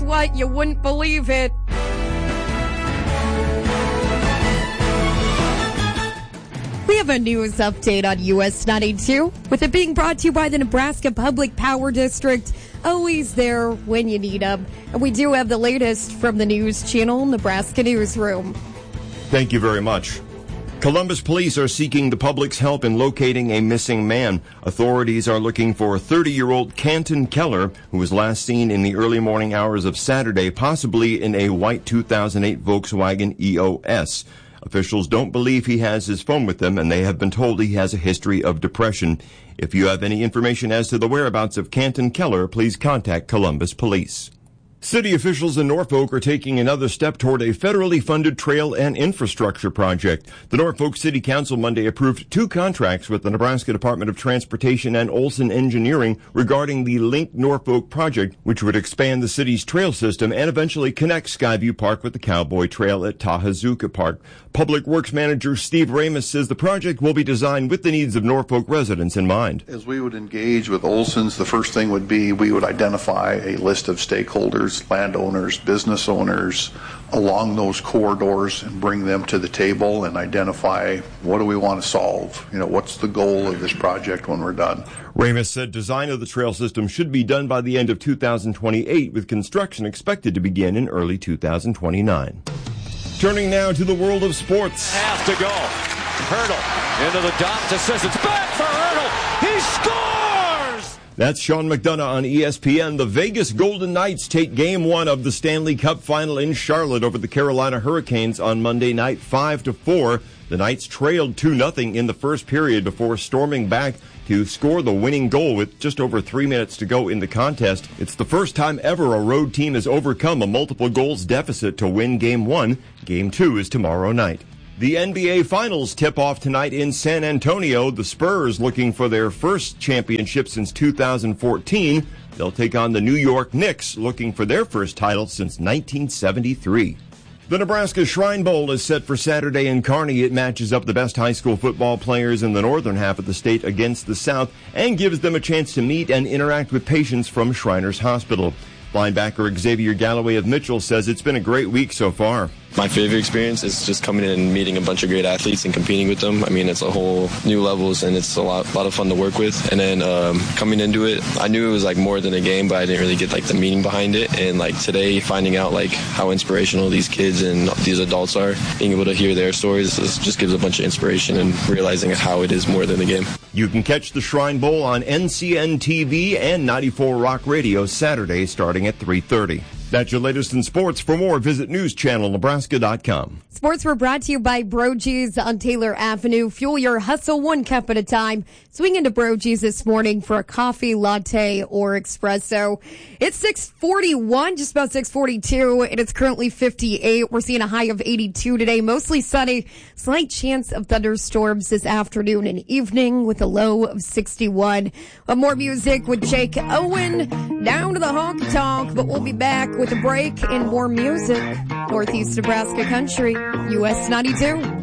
what? You wouldn't believe it. We have a news update on US 92, with it being brought to you by the Nebraska Public Power District. Always there when you need them. And we do have the latest from the news channel, Nebraska Newsroom. Thank you very much. Columbus police are seeking the public's help in locating a missing man. Authorities are looking for 30-year-old Canton Keller, who was last seen in the early morning hours of Saturday, possibly in a white 2008 Volkswagen EOS. Officials don't believe he has his phone with him, and they have been told he has a history of depression. If you have any information as to the whereabouts of Canton Keller, please contact Columbus Police. City officials in Norfolk are taking another step toward a federally funded trail and infrastructure project. The Norfolk City Council Monday approved 2 contracts with the Nebraska Department of Transportation and Olson Engineering regarding the Link Norfolk project, which would expand the city's trail system and eventually connect Skyview Park with the Cowboy Trail at Tahazuka Park. Public Works Manager Steve Ramus says the project will be designed with the needs of Norfolk residents in mind. As we would engage with Olson's, the first thing would be we would identify a list of stakeholders, landowners, business owners along those corridors and bring them to the table and identify what do we want to solve? What's the goal of this project when we're done? Ramus said design of the trail system should be done by the end of 2028, with construction expected to begin in early 2029. Turning now to the world of sports. Half to go. Hurdle into the dot to Sissons. Back for Hurdle. He scores! That's Sean McDonough on ESPN. The Vegas Golden Knights take Game 1 of the Stanley Cup Final in Charlotte over the Carolina Hurricanes on Monday night, 5-4. The Knights trailed 2-0 in the first period before storming back to score the winning goal with just over 3 minutes to go in the contest. It's the first time ever a road team has overcome a multiple goals deficit to win Game 1. Game 2 is tomorrow night. The NBA Finals tip off tonight in San Antonio. The Spurs looking for their first championship since 2014. They'll take on the New York Knicks, looking for their first title since 1973. The Nebraska Shrine Bowl is set for Saturday in Kearney. It matches up the best high school football players in the northern half of the state against the south and gives them a chance to meet and interact with patients from Shriners Hospital. Linebacker Xavier Galloway of Mitchell says it's been a great week so far. My favorite experience is just coming in and meeting a bunch of great athletes and competing with them. I mean, it's a whole new levels, and it's a lot of fun to work with. And then coming into it, I knew it was like more than a game, but I didn't really get like the meaning behind it. And like today, finding out like how inspirational these kids and these adults are, being able to hear their stories, this just gives a bunch of inspiration and realizing how it is more than a game. You can catch the Shrine Bowl on NCN TV and 94 Rock Radio Saturday starting at 3:30. That's your latest in sports. For more, visit newschannelnebraska.com. Sports were brought to you by Brogy's on Taylor Avenue. Fuel your hustle 1 cup at a time. Swing into Brogy's this morning for a coffee, latte, or espresso. It's 6:41, just about 6:42, and it's currently 58. We're seeing a high of 82 today. Mostly sunny. Slight chance of thunderstorms this afternoon and evening with a low of 61. More music with Jake Owen. Down to the honky tonk, but we'll be back with a break and more music. Northeast Nebraska Country, US 92.